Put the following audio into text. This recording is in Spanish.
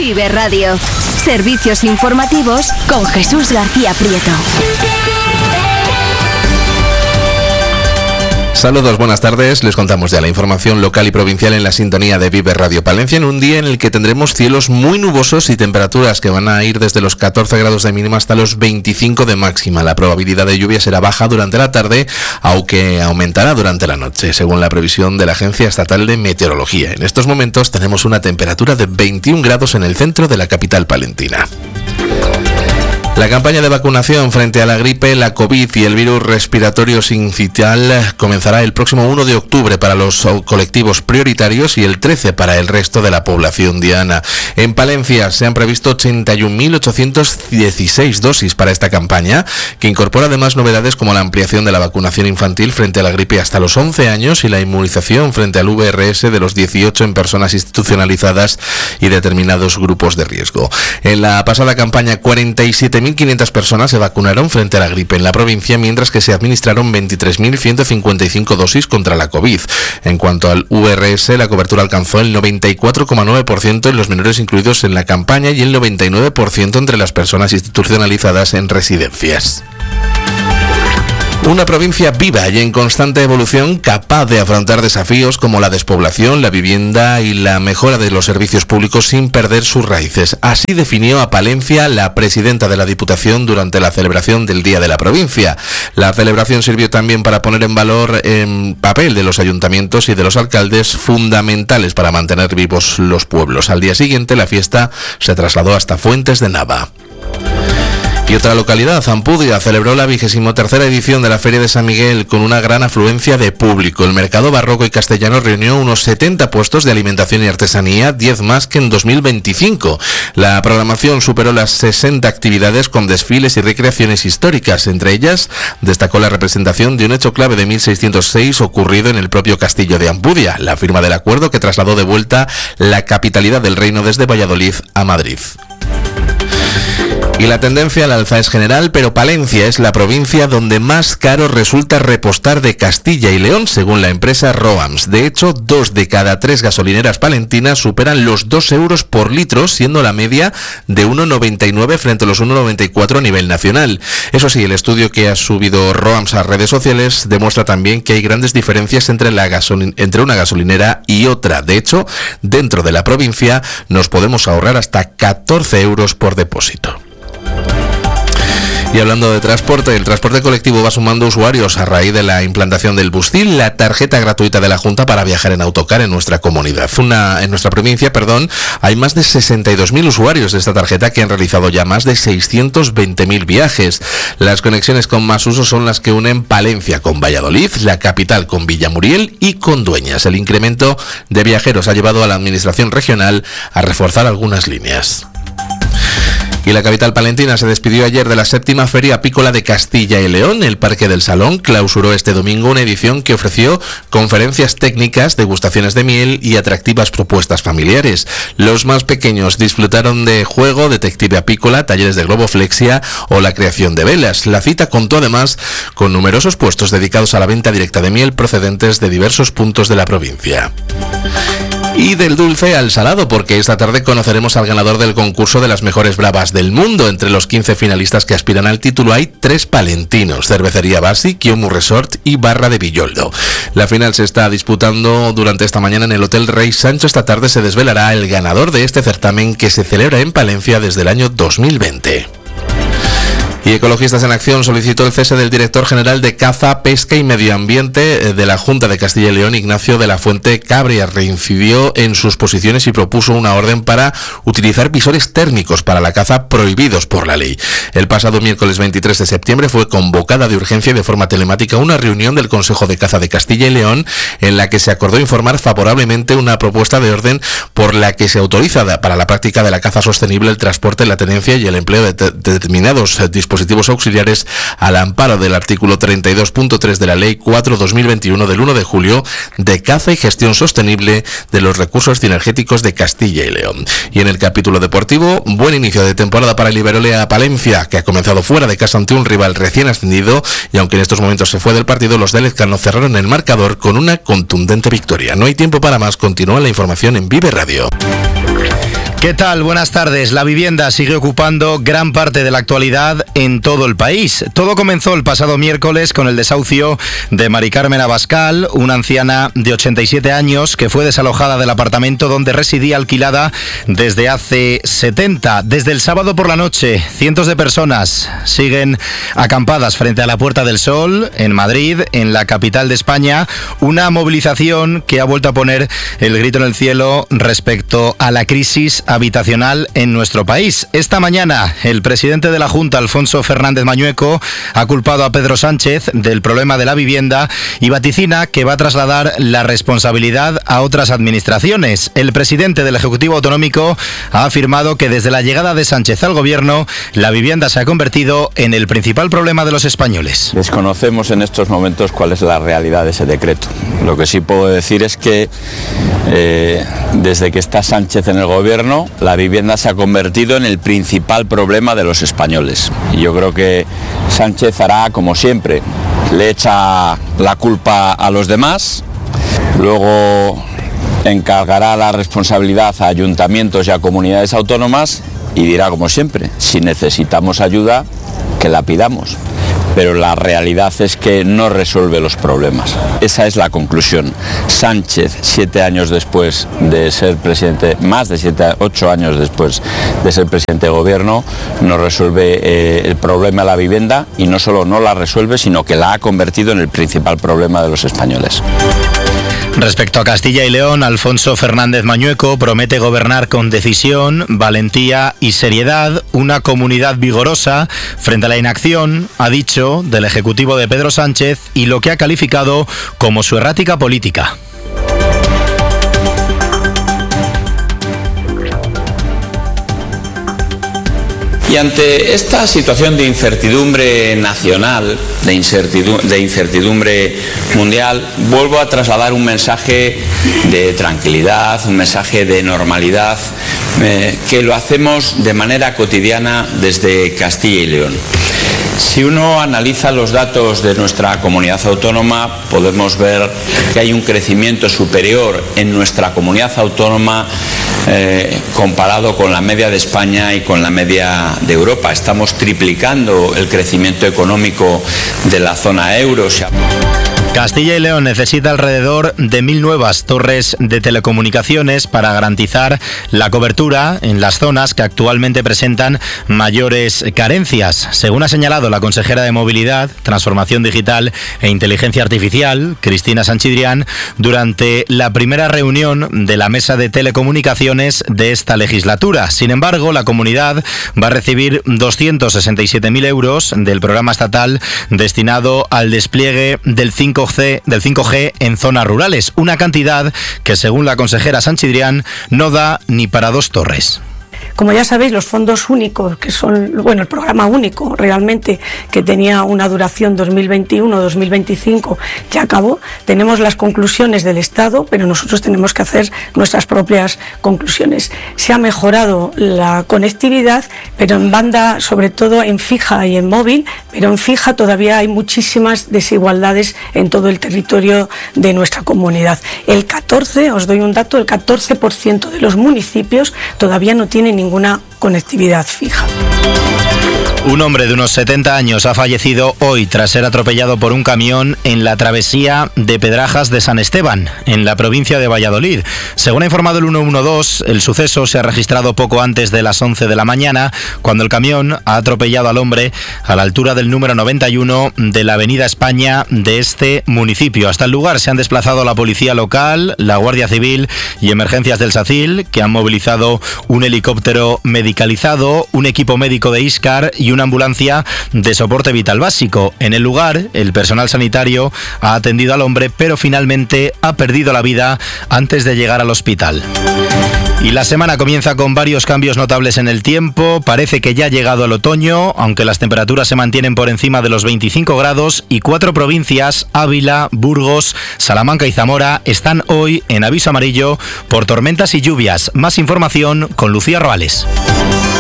Vive Radio. Servicios informativos con Jesús García Prieto. Saludos, buenas tardes. Les contamos ya la información local y provincial en la sintonía de Vive Radio Palencia, en un día en el que tendremos cielos muy nubosos y temperaturas que van a ir desde los 14 grados de mínima hasta los 25 de máxima. La probabilidad de lluvia será baja durante la tarde, aunque aumentará durante la noche, según la previsión de la Agencia Estatal de Meteorología. En estos momentos tenemos una temperatura de 21 grados en el centro de la capital palentina. La campaña de vacunación frente a la gripe, la COVID y el virus respiratorio sincitial comenzará el próximo 1 de octubre para los colectivos prioritarios y el 13 para el resto de la población diana. En Palencia se han previsto 81.816 dosis para esta campaña, que incorpora además novedades como la ampliación de la vacunación infantil frente a la gripe hasta los 11 años y la inmunización frente al VRS de los 18 en personas institucionalizadas y determinados grupos de riesgo. En la pasada campaña, 47.500 personas se vacunaron frente a la gripe en la provincia, mientras que se administraron 23.155 dosis contra la COVID. En cuanto al VRS, la cobertura alcanzó el 94,9% en los menores incluidos en la campaña y el 99% entre las personas institucionalizadas en residencias. Una provincia viva y en constante evolución, capaz de afrontar desafíos como la despoblación, la vivienda y la mejora de los servicios públicos sin perder sus raíces. Así definió a Palencia la presidenta de la Diputación durante la celebración del Día de la Provincia. La celebración sirvió también para poner en valor el papel de los ayuntamientos y de los alcaldes, fundamentales para mantener vivos los pueblos. Al día siguiente, la fiesta se trasladó hasta Fuentes de Nava. Y otra localidad, Ampudia, celebró la 23ª edición de la Feria de San Miguel con una gran afluencia de público. El mercado barroco y castellano reunió unos 70 puestos de alimentación y artesanía, 10 más que en 2025. La programación superó las 60 actividades con desfiles y recreaciones históricas. Entre ellas, destacó la representación de un hecho clave de 1606 ocurrido en el propio castillo de Ampudia, la firma del acuerdo que trasladó de vuelta la capitalidad del reino desde Valladolid a Madrid. Y la tendencia al alza es general, pero Palencia es la provincia donde más caro resulta repostar de Castilla y León, según la empresa Roams. De hecho, 2 de cada 3 gasolineras palentinas superan los 2 euros por litro, siendo la media de 1,99 frente a los 1,94 a nivel nacional. Eso sí, el estudio que ha subido Roams a redes sociales demuestra también que hay grandes diferencias entre una gasolinera y otra. De hecho, dentro de la provincia nos podemos ahorrar hasta 14 euros por depósito. Y hablando de transporte, el transporte colectivo va sumando usuarios a raíz de la implantación del Bustil, la tarjeta gratuita de la Junta para viajar en autocar en nuestra comunidad. En nuestra provincia, hay más de 62.000 usuarios de esta tarjeta que han realizado ya más de 620.000 viajes. Las conexiones con más uso son las que unen Palencia con Valladolid, la capital con Villamuriel y con Dueñas. El incremento de viajeros ha llevado a la administración regional a reforzar algunas líneas. Y la capital palentina se despidió ayer de la 7ª Feria Apícola de Castilla y León. El Parque del Salón clausuró este domingo una edición que ofreció conferencias técnicas, degustaciones de miel y atractivas propuestas familiares. Los más pequeños disfrutaron de juego, detective apícola, talleres de globoflexia o la creación de velas. La cita contó además con numerosos puestos dedicados a la venta directa de miel procedentes de diversos puntos de la provincia. Y del dulce al salado, porque esta tarde conoceremos al ganador del concurso de las mejores bravas del mundo. Entre los 15 finalistas que aspiran al título hay 3 palentinos: Cervecería Basi, Kiomu Resort y Barra de Villoldo. La final se está disputando durante esta mañana en el Hotel Rey Sancho. Esta tarde se desvelará el ganador de este certamen que se celebra en Palencia desde el año 2020. Y Ecologistas en Acción solicitó el cese del director general de Caza, Pesca y Medio Ambiente de la Junta de Castilla y León, Ignacio de la Fuente Cabria. Reincidió en sus posiciones y propuso una orden para utilizar visores térmicos para la caza prohibidos por la ley. El pasado miércoles 23 de septiembre fue convocada de urgencia y de forma telemática una reunión del Consejo de Caza de Castilla y León en la que se acordó informar favorablemente una propuesta de orden por la que se autoriza para la práctica de la caza sostenible, el transporte, la tenencia y el empleo de determinados dispositivos auxiliares al amparo del artículo 32.3 de la Ley 4/2021 del 1 de julio de caza y gestión sostenible de los recursos energéticos de Castilla y León. Y en el capítulo deportivo, buen inicio de temporada para el Iberolea Palencia, que ha comenzado fuera de casa ante un rival recién ascendido, y aunque en estos momentos se fue del partido, los de Lezcano cerraron el marcador con una contundente victoria. No hay tiempo para más, continúa la información en Vive Radio. ¿Qué tal? Buenas tardes. La vivienda sigue ocupando gran parte de la actualidad en todo el país. Todo comenzó el pasado miércoles con el desahucio de Mari Carmen Abascal, una anciana de 87 años que fue desalojada del apartamento donde residía alquilada desde hace 70. Desde el sábado por la noche, cientos de personas siguen acampadas frente a la Puerta del Sol en Madrid, en la capital de España. Una movilización que ha vuelto a poner el grito en el cielo respecto a la crisis habitacional en nuestro país. Esta mañana, el presidente de la Junta, Alfonso Fernández Mañueco, ha culpado a Pedro Sánchez del problema de la vivienda y vaticina que va a trasladar la responsabilidad a otras administraciones. El presidente del Ejecutivo Autonómico ha afirmado que desde la llegada de Sánchez al gobierno, la vivienda se ha convertido en el principal problema de los españoles. Desconocemos en estos momentos cuál es la realidad de ese decreto. Lo que sí puedo decir es que desde que está Sánchez en el gobierno, la vivienda se ha convertido en el principal problema de los españoles. Y yo creo que Sánchez hará como siempre, le echa la culpa a los demás, luego encargará la responsabilidad a ayuntamientos y a comunidades autónomas y dirá como siempre, si necesitamos ayuda, que la pidamos. Pero la realidad es que no resuelve los problemas. Esa es la conclusión. Sánchez, 7 años después de ser presidente, más de 8 años después de ser presidente de gobierno, no resuelve el problema de la vivienda y no solo no la resuelve, sino que la ha convertido en el principal problema de los españoles. Respecto a Castilla y León, Alfonso Fernández Mañueco promete gobernar con decisión, valentía y seriedad, una comunidad vigorosa frente a la inacción, ha dicho, del Ejecutivo de Pedro Sánchez y lo que ha calificado como su errática política. Y ante esta situación de incertidumbre nacional, de incertidumbre mundial, vuelvo a trasladar un mensaje de tranquilidad, un mensaje de normalidad, que lo hacemos de manera cotidiana desde Castilla y León. Si uno analiza los datos de nuestra comunidad autónoma, podemos ver que hay un crecimiento superior en nuestra comunidad autónoma comparado con la media de España y con la media de Europa. Estamos triplicando el crecimiento económico de la zona euro. Castilla y León necesita alrededor de 1.000 nuevas torres de telecomunicaciones para garantizar la cobertura en las zonas que actualmente presentan mayores carencias. Según ha señalado la consejera de Movilidad, Transformación Digital e Inteligencia Artificial, Cristina Sanchidrián, durante la primera reunión de la Mesa de Telecomunicaciones de esta legislatura. Sin embargo, la comunidad va a recibir 267.000 euros del programa estatal destinado al despliegue del 5G en zonas rurales, una cantidad que, según la consejera Sanchidrián, no da ni para 2 torres. Como ya sabéis, los fondos únicos, que son, el programa único realmente, que tenía una duración 2021-2025, ya acabó. Tenemos las conclusiones del Estado, pero nosotros tenemos que hacer nuestras propias conclusiones. Se ha mejorado la conectividad, pero en banda, sobre todo en fija y en móvil, pero en fija todavía hay muchísimas desigualdades en todo el territorio de nuestra comunidad. Os doy un dato, el 14% de los municipios todavía no tienen ninguna conectividad fija. Un hombre de unos 70 años ha fallecido hoy tras ser atropellado por un camión en la travesía de Pedrajas de San Esteban, en la provincia de Valladolid. Según ha informado el 112, el suceso se ha registrado poco antes de las 11 de la mañana, cuando el camión ha atropellado al hombre a la altura del número 91 de la Avenida España de este municipio. Hasta el lugar se han desplazado la policía local, la Guardia Civil y Emergencias del SACIL, que han movilizado un helicóptero medicalizado, un equipo médico de ISCAR y una ambulancia de soporte vital básico. En el lugar, el personal sanitario ha atendido al hombre, pero finalmente ha perdido la vida antes de llegar al hospital. Y la semana comienza con varios cambios notables en el tiempo. Parece que ya ha llegado el otoño, aunque las temperaturas se mantienen por encima de los 25 grados y 4 provincias, Ávila, Burgos, Salamanca y Zamora, están hoy en aviso amarillo por tormentas y lluvias. Más información con Lucía Roales.